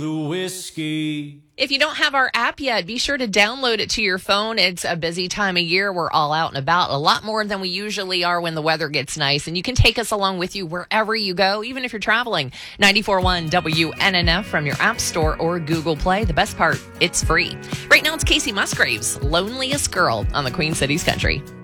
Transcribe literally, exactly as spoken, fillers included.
The whiskey. If you don't have our app yet, be sure to download it to your phone. It's a busy time of year. We're all out and about a lot more than we usually are when the weather gets nice. And you can take us along with you wherever you go, even if you're traveling. ninety-four point one W N N F from your App Store or Google Play. The best part, it's free. Right now, it's Casey Musgraves, Loneliest Girl on the Queen Cities Country.